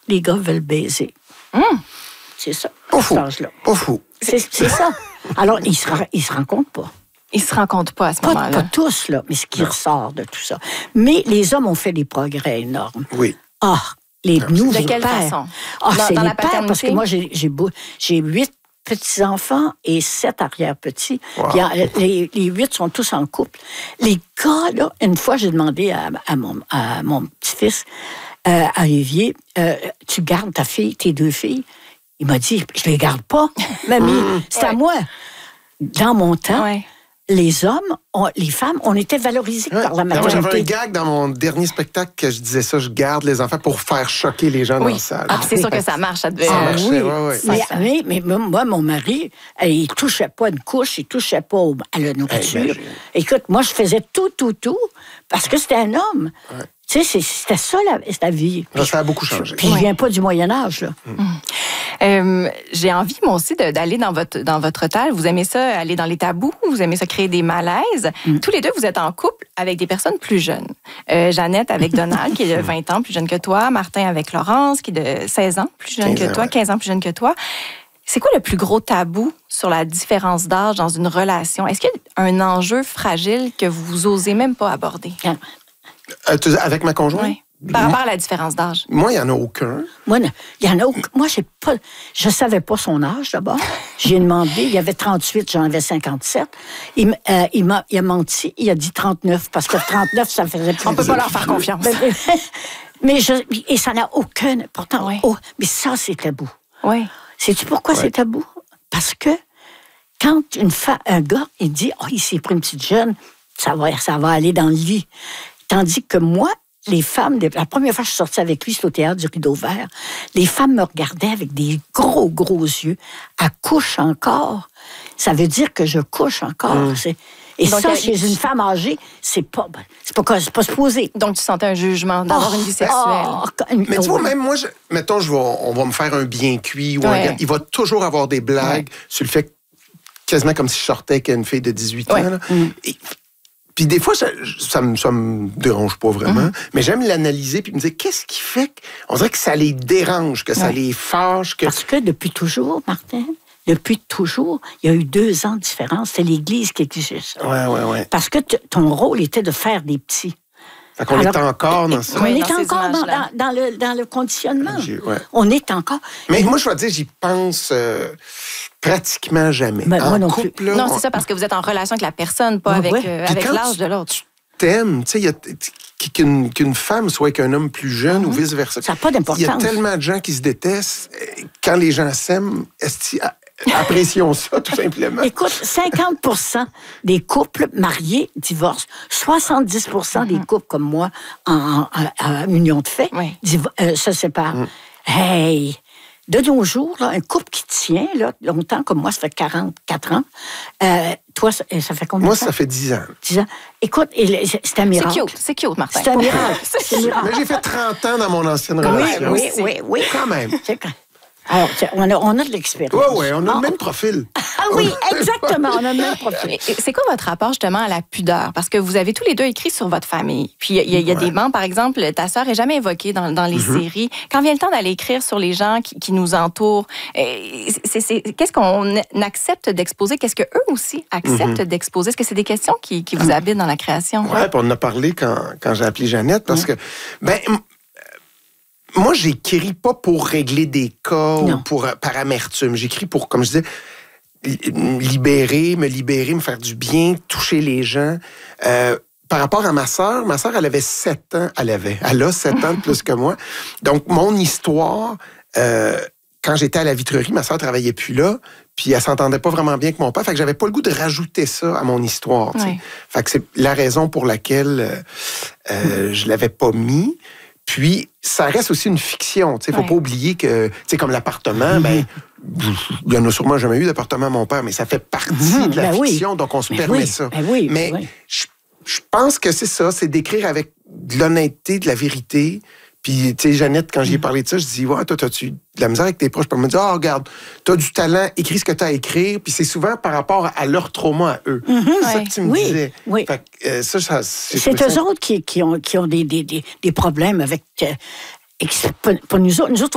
les gars veulent baiser. C'est ça. Pas fou. Pas fou. C'est ça. Alors, ils se rencontrent pas. Ils se rencontrent pas à ce moment-là. Pas tous, là, mais ce qui ressort de tout ça. Mais les hommes ont fait des progrès énormes. Oui. Les nouveaux pères. De quelle façon? C'est dans les la pères, parce que paternité? moi, j'ai 8 petits-enfants et 7 arrière-petits. Wow. Puis les 8 sont tous en couple. Les gars, là, une fois, j'ai demandé à mon petit-fils, à Olivier, tu gardes ta fille, tes 2 filles? Il m'a dit, je les garde pas, mamie, c'est à moi. Dans mon temps, les hommes, les femmes, on était valorisés par la maternité. J'avais un gag dans mon dernier spectacle que je disais ça, je garde les enfants pour faire choquer les gens dans la salle. C'est sûr que ça marche, ça devait... Mais moi, mon mari, il touchait pas une couche, il touchait pas à la nourriture. Écoute, moi, je faisais tout, parce que c'était un homme. Ouais. Tu sais, c'était ça la vie. Ça a beaucoup changé. Puis je viens pas du Moyen-Âge, là. J'ai envie, moi aussi, d'aller dans votre terre. Vous aimez ça, aller dans les tabous? Vous aimez ça, créer des malaises? Tous les deux, vous êtes en couple avec des personnes plus jeunes. Jeannette avec Donald, qui est de 20 ans plus jeune que toi. Martin avec Laurence, qui est de 16 ans plus jeune que toi. 15 ans plus jeune que toi. C'est quoi le plus gros tabou sur la différence d'âge dans une relation? Est-ce qu'il y a un enjeu fragile que vous osez même pas aborder? Avec ma conjointe? Oui. Par rapport à la différence d'âge. Moi, il n'y en a aucun. Moi, je savais pas son âge, d'abord. J'ai demandé, il y avait 38, j'en avais 57. Il a menti, il a dit 39, parce que 39, ça faisait plus. On peut pas leur faire confiance. Et ça n'a aucun... Pourtant, mais ça, c'est tabou. Oui. Sais-tu pourquoi c'est tabou? Parce que quand un gars, il dit, il s'est pris une petite jeune, ça va aller dans le lit. Tandis que moi, les femmes, la première fois que je suis sortie avec lui, c'était au théâtre du Rideau Vert, les femmes me regardaient avec des gros yeux. Elle couche encore. Ça veut dire que je couche encore. Et donc, ça, chez une femme âgée, c'est pas supposé. Donc, tu sentais un jugement d'avoir une vie sexuelle. Mais tu vois, même moi, mettons, on va me faire un bien cuit ou il va toujours avoir des blagues sur le fait, quasiment comme si je sortais avec une fille de 18 ans. Là. Puis des fois, ça me dérange pas vraiment, mais j'aime l'analyser puis me dire, qu'est-ce qui fait qu'on dirait que ça les dérange, que ça les fâche. Parce que depuis toujours, Martin, il y a eu 2 ans de différence. C'est l'Église qui exige ça. Oui. Parce que ton rôle était de faire des petits. Fait qu'on est encore dans ça. On est encore dans le conditionnement. On est encore... Mais moi, je vais dire, j'y pense pratiquement jamais. Moi non couple, plus. Là, non, c'est ça, parce que vous êtes en relation avec la personne, pas avec l'âge de l'autre. T'aimes, tu sais, qu'une femme soit avec un homme plus jeune ou vice-versa. Ça n'a pas d'importance. Il y a tellement de gens qui se détestent. Quand les gens s'aiment, apprécions ça, tout simplement. Écoute, 50% des couples mariés divorcent. 70% des couples comme moi, en union de fait, se séparent. Hey! De nos jours, là, un couple qui tient longtemps, comme moi, ça fait 44 ans. Toi, ça fait combien de temps? Moi, ça fait 10 ans. 10 ans. Écoute, c'est un miracle. C'est cute, Martin. C'est un miracle. Mais j'ai fait 30 ans dans mon ancienne relation. Oui. Quand même. Alors, on a de l'expérience. Oui, on a le même profil. Ah oui, exactement, on a le même profil. C'est quoi votre rapport justement à la pudeur? Parce que vous avez tous les deux écrit sur votre famille. Puis il y a des membres, par exemple, ta sœur n'est jamais évoquée dans les séries. Quand vient le temps d'aller écrire sur les gens qui nous entourent, qu'est-ce qu'on accepte d'exposer? Qu'est-ce qu'eux aussi acceptent d'exposer? Est-ce que c'est des questions qui vous habitent dans la création? Oui, puis on en a parlé quand j'ai appelé Jeannette, parce que... Moi, j'écris pas pour régler des cas ou par amertume. J'écris pour, comme je disais, me libérer, me faire du bien, toucher les gens. Par rapport à ma sœur, elle avait 7 ans. Elle a 7 ans de plus que moi. Donc, mon histoire, quand j'étais à la vitrerie, ma sœur travaillait plus là, puis elle s'entendait pas vraiment bien avec mon père. Fait que j'avais pas le goût de rajouter ça à mon histoire. Fait que c'est la raison pour laquelle je l'avais pas mis. Puis, ça reste aussi une fiction. Il ne faut pas oublier que, comme l'appartement, il y en a sûrement jamais eu d'appartement à mon père, mais ça fait partie de la fiction, donc on se permet ça. Mais je pense que c'est ça, c'est d'écrire avec de l'honnêteté, de la vérité. Puis, tu sais, Jeannette, quand j'y ai parlé de ça, je dis, toi, t'as-tu de la misère avec tes proches? Puis elle me dit, regarde, t'as du talent, écris ce que t'as à écrire. Puis c'est souvent par rapport à leur trauma à eux. C'est ça que tu me disais. Oui. Fait que, c'est eux autres qui ont des problèmes avec... pour nous autres,